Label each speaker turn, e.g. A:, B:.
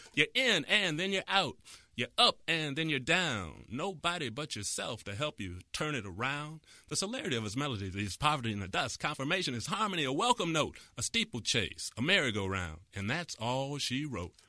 A: You're in and then you're out. You're up and then you're down. Nobody but yourself to help you turn it around. The celerity of his melody leaves poverty in the dust. Confirmation is harmony, a welcome note, a steeplechase, a merry-go-round. And that's all she wrote.